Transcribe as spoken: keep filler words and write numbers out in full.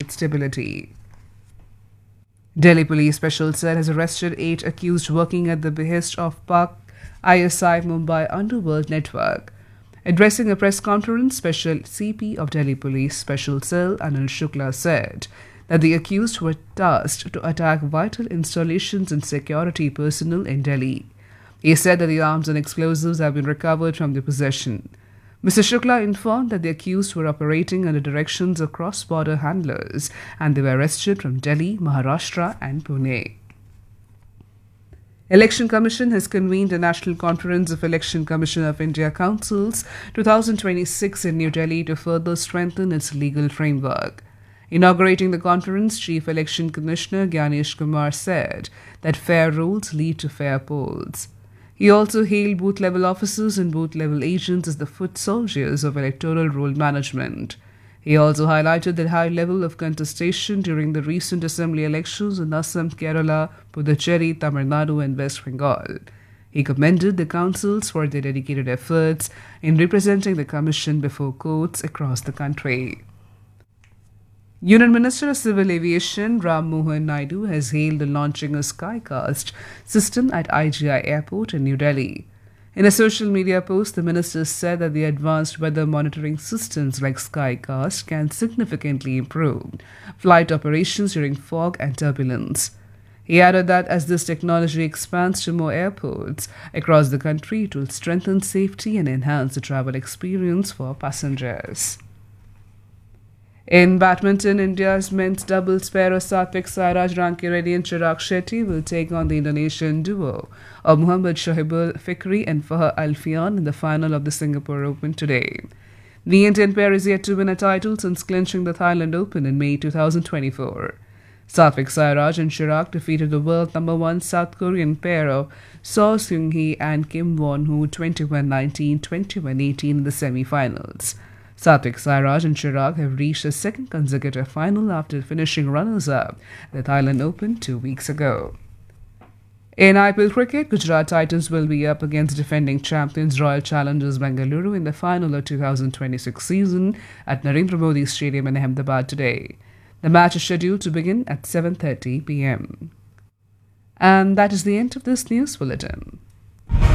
state stability. Delhi Police Special Cell has arrested eight accused working at the behest of Pak I S I Mumbai Underworld Network. Addressing a press conference, Special C P of Delhi Police Special Cell Anil Shukla said that the accused were tasked to attack vital installations and security personnel in Delhi. He said that the arms and explosives have been recovered from their possession. Mister Shukla informed that the accused were operating under directions of cross-border handlers and they were arrested from Delhi, Maharashtra and Pune. Election Commission has convened a National Conference of Election Commission of India Councils twenty twenty-six in New Delhi to further strengthen its legal framework. Inaugurating the conference, Chief Election Commissioner Gyanesh Kumar said that fair rules lead to fair polls. He also hailed booth-level officers and booth-level agents as the foot soldiers of electoral roll management. He also highlighted the high level of contestation during the recent assembly elections in Assam, Kerala, Puducherry, Tamil Nadu and West Bengal. He commended the councils for their dedicated efforts in representing the Commission before courts across the country. Union Minister of Civil Aviation Ram Mohan Naidu has hailed the launching of Skycast system at I G I Airport in New Delhi. In a social media post, the minister said that the advanced weather monitoring systems like Skycast can significantly improve flight operations during fog and turbulence. He added that as this technology expands to more airports across the country, it will strengthen safety and enhance the travel experience for passengers. In badminton, India's men's doubles pair of Satvik Sairaj, Rankireddy and Chirag Shetty will take on the Indonesian duo of Muhammad Shohibul Fikri and Fahar Alfian in the final of the Singapore Open today. The Indian pair is yet to win a title since clinching the Thailand Open in May twenty twenty-four. Satvik Sairaj and Chirag defeated the world number one South Korean pair of So Seung-hee and Kim Won-hoo twenty-one nineteen, twenty-one eighteen in the semi-finals. Satvik Sairaj and Chirag have reached a second consecutive final after finishing runners-up at the Thailand Open two weeks ago. In I P L cricket, Gujarat Titans will be up against defending champions Royal Challengers Bengaluru in the final of two thousand twenty-six season at Narendra Modi Stadium in Ahmedabad today. The match is scheduled to begin at seven thirty p m. And that is the end of this news bulletin.